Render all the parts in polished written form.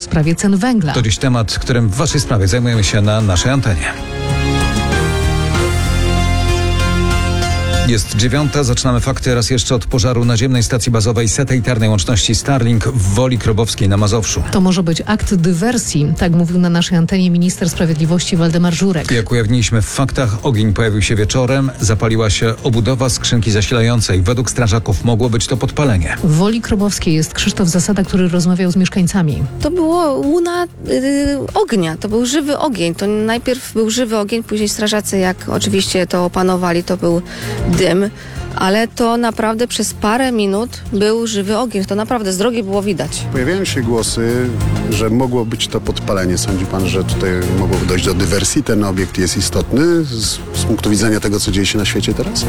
sprawie cen węgla. To dziś temat, którym w waszej sprawie zajmujemy się na naszej antenie. Jest 9:00, zaczynamy fakty raz jeszcze od pożaru naziemnej stacji bazowej satelitarnej łączności Starlink w Woli Krobowskiej na Mazowszu. To może być akt dywersji, tak mówił na naszej antenie minister sprawiedliwości Waldemar Żurek. Jak ujawniliśmy w faktach, ogień pojawił się wieczorem, zapaliła się obudowa skrzynki zasilającej. Według strażaków mogło być to podpalenie. W Woli Krobowskiej jest Krzysztof Zasada, który rozmawiał z mieszkańcami. To było łuna ognia, to był żywy ogień. To najpierw był żywy ogień, później strażacy, jak oczywiście to opanowali, to był dym, ale to naprawdę przez parę minut był żywy ogień. To naprawdę z drogi było widać. Pojawiają się głosy, że mogło być to podpalenie. Sądzi pan, że tutaj mogłoby dojść do dywersji? Ten obiekt jest istotny z punktu widzenia tego, co dzieje się na świecie teraz?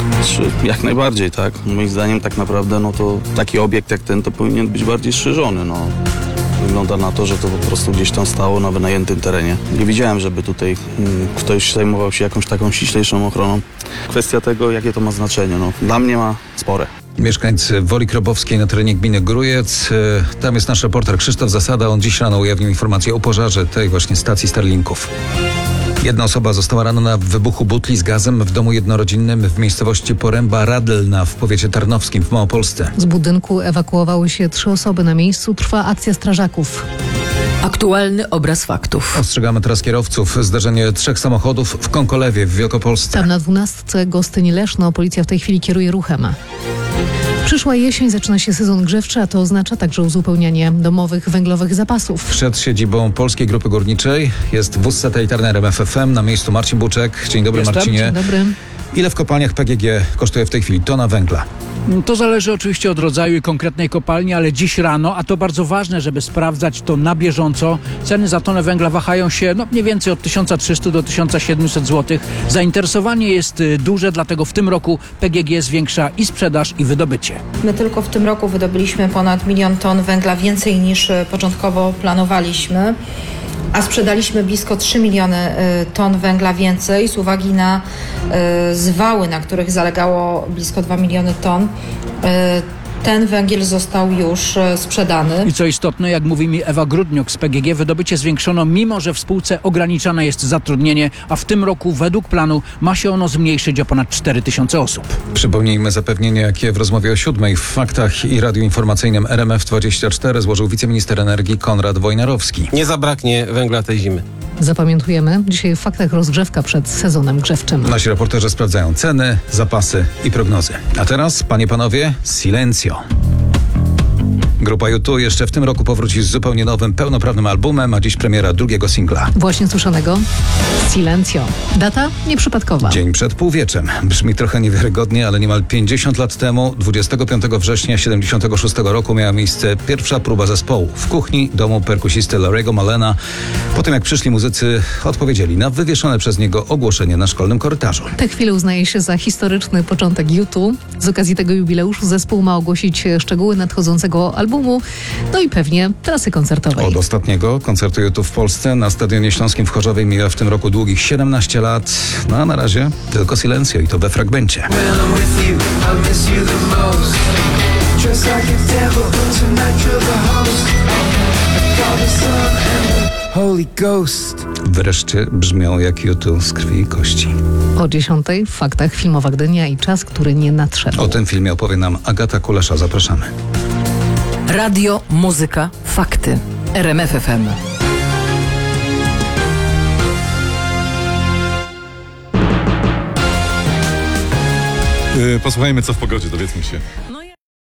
Jak najbardziej, tak. Moim zdaniem tak naprawdę to taki obiekt jak ten to powinien być bardziej strzeżony. Wygląda na to, że to po prostu gdzieś tam stało na wynajętym terenie. Nie widziałem, żeby tutaj ktoś zajmował się jakąś taką ściślejszą ochroną. Kwestia tego, jakie to ma znaczenie, dla mnie ma spore. Mieszkańcy Woli Krobowskiej na terenie gminy Grójec. Tam jest nasz reporter Krzysztof Zasada. On dziś rano ujawnił informację o pożarze tej właśnie stacji Starlinków. Jedna osoba została ranna w wybuchu butli z gazem w domu jednorodzinnym w miejscowości Poręba-Radlna w powiecie tarnowskim w Małopolsce. Z budynku ewakuowały się 3 osoby. Na miejscu trwa akcja strażaków. Aktualny obraz faktów. Ostrzegamy teraz kierowców. Zdarzenie 3 samochodów w Konkolewie w Wielkopolsce. Tam na 12 Gostyń-Leszno policja w tej chwili kieruje ruchem. Przyszła jesień, zaczyna się sezon grzewczy, a to oznacza także uzupełnianie domowych węglowych zapasów. Przed siedzibą Polskiej Grupy Górniczej jest wóz satelitarny RMF FM. Na miejscu Marcin Buczek. Dzień dobry, Marcinie. Dzień dobry. Ile w kopalniach PGG kosztuje w tej chwili tona węgla? To zależy oczywiście od rodzaju i konkretnej kopalni, ale dziś rano, a to bardzo ważne, żeby sprawdzać to na bieżąco, ceny za tonę węgla wahają się mniej więcej od 1300 do 1700 zł. Zainteresowanie jest duże, dlatego w tym roku PGG zwiększa i sprzedaż, i wydobycie. My tylko w tym roku wydobyliśmy ponad 1 000 000 ton węgla więcej niż początkowo planowaliśmy, a sprzedaliśmy blisko 3 miliony ton węgla więcej z uwagi na zwały, na których zalegało blisko 2 miliony ton. Ten węgiel został już sprzedany. I co istotne, jak mówi mi Ewa Grudniuk z PGG, wydobycie zwiększono, mimo że w spółce ograniczane jest zatrudnienie, a w tym roku według planu ma się ono zmniejszyć o ponad 4000 osób. Przypomnijmy zapewnienie, jakie w rozmowie o 7:00 w Faktach i Radiu Informacyjnym RMF24 złożył wiceminister energii Konrad Wojnarowski. Nie zabraknie węgla tej zimy. Zapamiętujemy. Dzisiaj w Faktach rozgrzewka przed sezonem grzewczym. Nasi reporterzy sprawdzają ceny, zapasy i prognozy. A teraz, panie, panowie, Silencio. Grupa U2 jeszcze w tym roku powróci z zupełnie nowym, pełnoprawnym albumem, a dziś premiera 2. singla. Właśnie słyszanego Silencio. Data nieprzypadkowa. Dzień przed półwieczem. Brzmi trochę niewiarygodnie, ale niemal 50 lat temu, 25 września 76 roku miała miejsce pierwsza próba zespołu w kuchni domu perkusisty Larry'ego Malena. Po tym jak przyszli muzycy, odpowiedzieli na wywieszone przez niego ogłoszenie na szkolnym korytarzu. Tę chwilę uznaje się za historyczny początek U2. Z okazji tego jubileuszu zespół ma ogłosić szczegóły nadchodzącego albumu, no i pewnie trasy koncertowej. Od ostatniego koncertu U2 w Polsce na Stadionie Śląskim w Chorzowie mija w tym roku długich 17 lat. No a na razie tylko Silencio i to we fragmencie. Holy Ghost. Wreszcie brzmią jak U2 z krwi i kości. O 10:00 w Faktach filmowa Gdynia i czas, który nie nadszedł. O tym filmie opowie nam Agata Kulesza. Zapraszamy. Radio, muzyka, fakty. RMF FM. Posłuchajmy, co w pogodzie, dowiedzmy się.